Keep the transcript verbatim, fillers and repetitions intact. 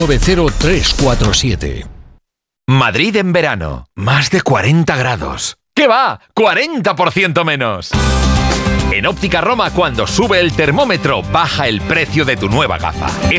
nueve cero tres cuatro siete. Madrid en verano, más de cuarenta grados. ¿Qué va? ¡cuarenta por ciento menos! En Óptica Roma, cuando sube el termómetro, baja el precio de tu nueva gafa. Es